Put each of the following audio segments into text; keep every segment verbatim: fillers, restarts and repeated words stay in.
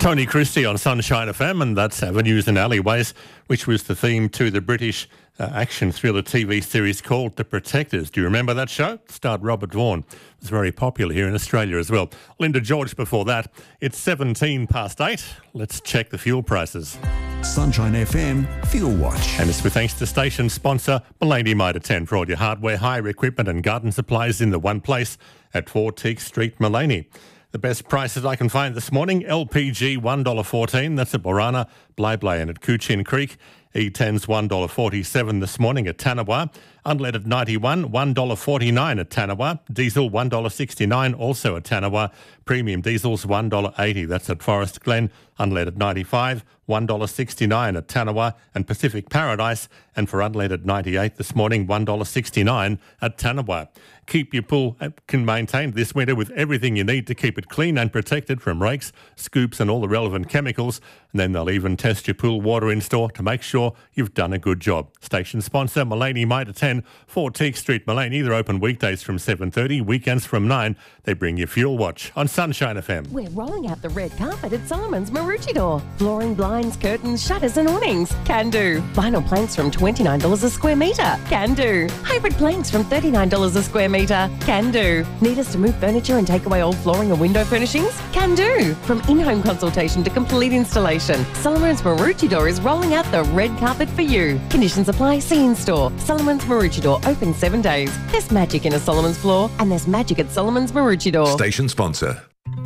Tony Christie on Sunshine F M, and that's Avenues and Alleyways, which was the theme to the British uh, action thriller T V series called The Protectors. Do you remember that show? It starred Robert Vaughan. It was very popular here in Australia as well. Linda George before that. It's seventeen past eight. Let's check the fuel prices. Sunshine F M Fuel Watch. And it's with thanks to station sponsor Mulaney Mitre ten for all your hardware, hire equipment and garden supplies in the one place at four Teague Street, Mulaney. The best prices I can find this morning, L P G one dollar fourteen, that's at Borana, Blyblay and at Coochin Creek. E ten's one dollar forty-seven this morning at Tanawha. Unleaded ninety-one, one dollar forty-nine at Tanawha. Diesel one dollar sixty-nine, also at Tanawha. Premium diesels one dollar eighty, that's at Forest Glen. Unleaded ninety-five, one dollar sixty-nine at Tanawha and Pacific Paradise. And for unleaded ninety-eight this morning, one dollar sixty-nine at Tanawha. Keep your pool can maintained this winter with everything you need to keep it clean and protected from rakes, scoops and all the relevant chemicals. And then they'll even test your pool water in store to make sure you've done a good job. Station sponsor Mulaney Mitre ten, four Teague Street, Mulaney. They're open weekdays from seven thirty, weekends from nine. They bring you Fuel Watch on Sunshine F M. We're rolling out the red carpet at Solomon's Maroochydore. Flooring, blinds, curtains, shutters and awnings. Can do. Vinyl planks from twenty-nine dollars a square metre. Can do. Hybrid planks from thirty-nine dollars a square metre. Can do. Need us to move furniture and take away old flooring and window furnishings? Can do. From in-home consultation to complete installation, Solomon's Maroochydore is rolling out the red carpet for you. Conditions apply. See in store. Solomon's Maroochydore, open seven days. There's magic in a Solomon's floor and there's magic at Solomon's Maroochydore. Station sponsor.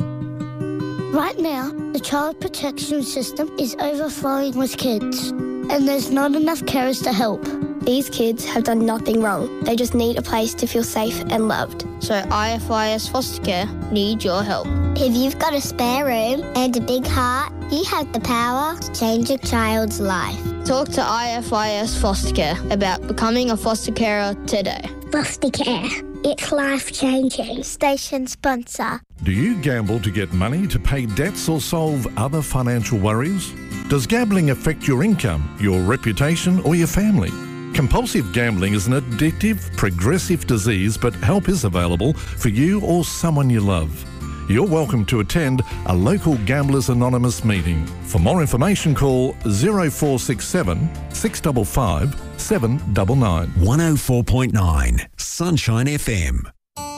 Right now, the child protection system is overflowing with kids, and there's not enough carers to help. These kids have done nothing wrong. They just need a place to feel safe and loved. So I F I S Foster Care need your help. If you've got a spare room and a big heart, you have the power to change a child's life. Talk to I F I S Foster Care about becoming a foster carer today. Foster Care. It's life-changing. Station sponsor. Do you gamble to get money to pay debts or solve other financial worries? Does gambling affect your income, your reputation or your family? Compulsive gambling is an addictive, progressive disease, but help is available for you or someone you love. You're welcome to attend a local Gamblers Anonymous meeting. For more information, call zero four six seven, six five five, seven nine nine. one oh four point nine Sunshine F M.